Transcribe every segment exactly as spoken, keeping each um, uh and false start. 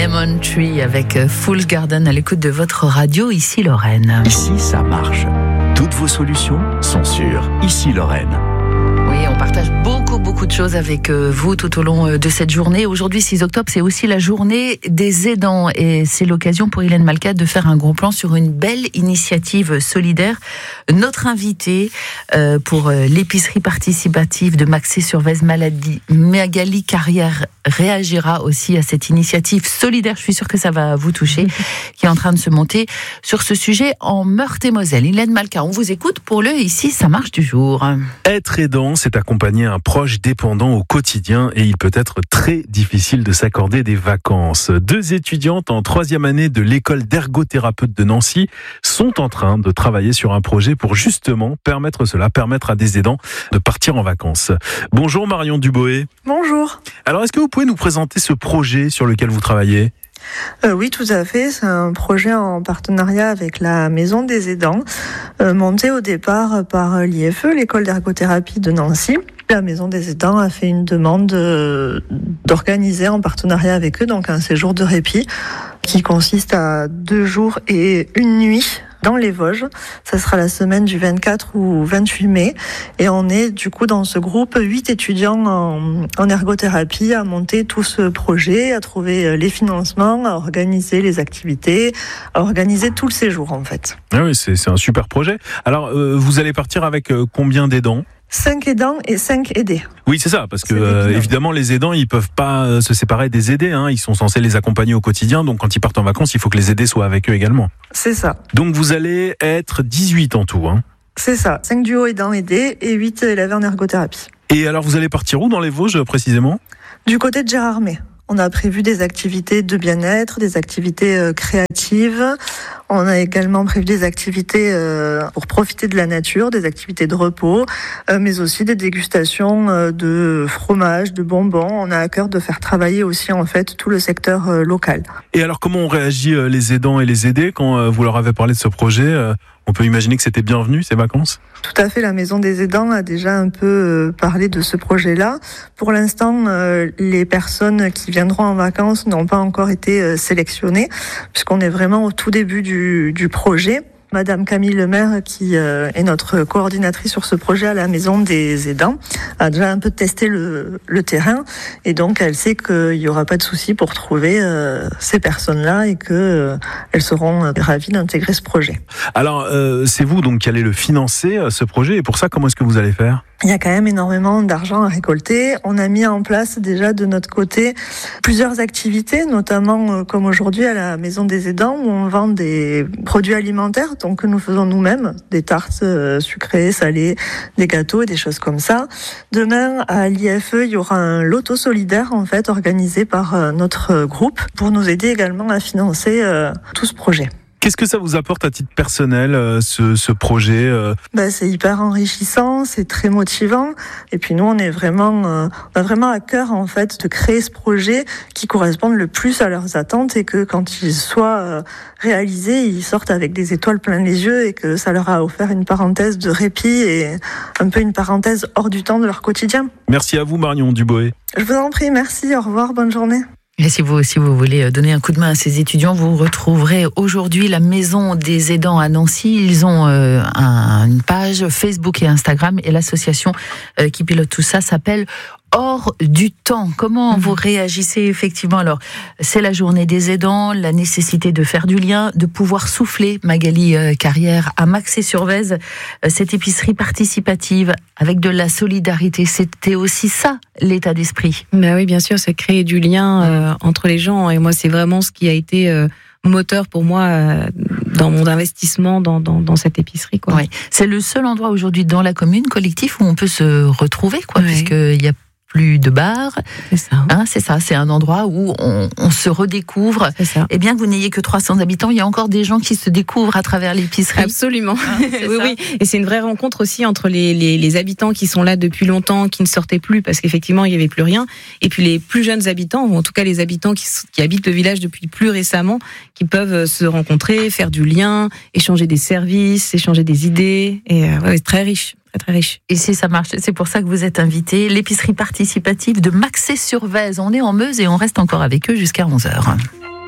Lemon Tree avec Fool's Garden à l'écoute de votre radio, ici Lorraine. Ici, ça marche. Toutes vos solutions sont sur Ici Lorraine. Oui, on partage beaucoup, beaucoup de choses avec vous tout au long de cette journée. Aujourd'hui, six octobre, c'est aussi la journée des aidants et c'est l'occasion pour Hélène Malkat de faire un gros plan sur une belle initiative solidaire. Notre invitée euh, pour l'épicerie participative de Maxé-sur-Vèze Maladie, Magali Carrière, réagira aussi à cette initiative solidaire. Je suis sûre que ça va vous toucher, qui est en train de se monter sur ce sujet en Meurthe-et-Moselle. Hélène Malkat, on vous écoute pour le Ici, ça marche du jour. Être aidant, c'est accompagner un proche dépendant au quotidien et il peut être très difficile de s'accorder des vacances. Deux étudiantes en troisième année de l'école d'ergothérapeute de Nancy sont en train de travailler sur un projet pour justement permettre cela, permettre à des aidants de partir en vacances. Bonjour Marion Duboé. Bonjour. Alors est-ce que vous pouvez nous présenter ce projet sur lequel vous travaillez ? Euh, oui, tout à fait. C'est un projet en partenariat avec la Maison des aidants, euh, monté au départ par l'I F E, l'école d'ergothérapie de Nancy. La Maison des aidants a fait une demande euh, d'organiser en partenariat avec eux donc un séjour de répit qui consiste à deux jours et une nuit dans les Vosges. Ça sera la semaine du vingt-quatre ou vingt-huit mai. Et on est du coup dans ce groupe huit étudiants en, en ergothérapie à monter tout ce projet, à trouver les financements, à organiser les activités, à organiser tout le séjour en fait. Ah oui, c'est, c'est un super projet. Alors, euh, vous allez partir avec euh, combien d'aidants ? Cinq aidants et cinq aidés. Oui, c'est ça, parce que euh, évidemment, les aidants, ils peuvent pas euh, se séparer des aidés. Hein. Ils sont censés les accompagner au quotidien, donc quand ils partent en vacances, il faut que les aidés soient avec eux également. C'est ça. Donc vous allez être dix-huit en tout. Hein. C'est ça. Cinq duos aidants aidés et huit élèves en ergothérapie. Et alors, vous allez partir où dans les Vosges précisément ? Du côté de Gérardmer. On a prévu des activités de bien-être, des activités euh, créatives. On a également prévu des activités euh, pour profiter de la nature, des activités de repos, euh, mais aussi des dégustations euh, de fromage, de bonbons. On a à cœur de faire travailler aussi en fait tout le secteur euh, local. Et alors, comment ont réagi euh, les aidants et les aidés quand euh, vous leur avez parlé de ce projet euh, On peut imaginer que c'était bienvenu ces vacances ? Tout à fait, la Maison des aidants a déjà un peu euh, parlé de ce projet-là. Pour l'instant, euh, les personnes qui viendront en vacances n'ont pas encore été euh, sélectionnées, puisqu'on est vraiment au tout début du du projet. Madame Camille Lemaire, qui euh, est notre coordinatrice sur ce projet à la Maison des aidants, a déjà un peu testé le, le terrain et donc elle sait qu'il n'y aura pas de souci pour trouver euh, ces personnes-là et qu'elles euh, seront euh, ravies d'intégrer ce projet. Alors, euh, c'est vous donc qui allez le financer, euh, ce projet, et pour ça, comment est-ce que vous allez faire ? Il y a quand même énormément d'argent à récolter. On a mis en place déjà de notre côté plusieurs activités, notamment euh, comme aujourd'hui à la Maison des aidants où on vend des produits alimentaires donc que nous faisons nous-mêmes, des tartes euh, sucrées, salées, des gâteaux et des choses comme ça. Demain à l'I F E, il y aura un loto solidaire en fait organisé par euh, notre groupe pour nous aider également à financer euh, tout ce projet. Qu'est-ce que ça vous apporte à titre personnel, euh, ce, ce projet euh... bah, c'est hyper enrichissant, c'est très motivant. Et puis nous, on est vraiment, euh, on a vraiment à cœur en fait de créer ce projet qui corresponde le plus à leurs attentes et que quand il soit euh, réalisé, ils sortent avec des étoiles plein les yeux et que ça leur a offert une parenthèse de répit et un peu une parenthèse hors du temps de leur quotidien. Merci à vous Marion Duboé. Je vous en prie, merci, au revoir, bonne journée. Et si vous aussi vous voulez donner un coup de main à ces étudiants, vous retrouverez aujourd'hui la Maison des aidants à Nancy. Ils ont euh, un, une page Facebook et Instagram et l'association euh, qui pilote tout ça s'appelle Hors du temps. Comment vous réagissez effectivement ? Alors, c'est la journée des aidants, la nécessité de faire du lien, de pouvoir souffler. Magali euh, Carrière à Maxé-sur-Vèze, euh, cette épicerie participative avec de la solidarité, c'était aussi ça l'état d'esprit. Ben oui, bien sûr, c'est créer du lien euh, entre les gens. Et moi, c'est vraiment ce qui a été euh, moteur pour moi euh, dans mon investissement dans, dans, dans cette épicerie, quoi. Oui. C'est le seul endroit aujourd'hui dans la commune, collectif, où on peut se retrouver, quoi, ouais. puisqu'il y a plus de bar. C'est ça. Hein, c'est ça, c'est un endroit où on, on se redécouvre. C'est ça. Et bien que vous n'ayez que trois cents habitants, il y a encore des gens qui se découvrent à travers l'épicerie. Absolument. Hein, oui, ça. oui. Et c'est une vraie rencontre aussi entre les, les, les habitants qui sont là depuis longtemps, qui ne sortaient plus parce qu'effectivement il n'y avait plus rien, et puis les plus jeunes habitants, ou en tout cas les habitants qui, qui habitent le village depuis plus récemment, qui peuvent se rencontrer, faire du lien, échanger des services, échanger des idées. Et euh, ouais, c'est très riche. Très, très riche. Et si ça marche, c'est pour ça que vous êtes invité. L'épicerie participative de Maxé-sur-Vèze. On est en Meuse et on reste encore avec eux jusqu'à onze heures.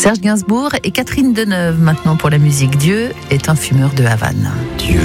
Serge Gainsbourg et Catherine Deneuve maintenant pour la musique. Dieu est un fumeur de Havane. Dieu